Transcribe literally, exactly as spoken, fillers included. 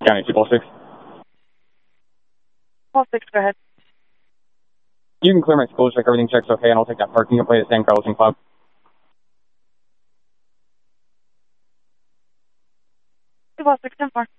County two ball six. Ball six, go ahead. You can clear my school check, everything checks okay, and I'll take that parking plate at San Carlos and Cloud. Two ball six, ten four.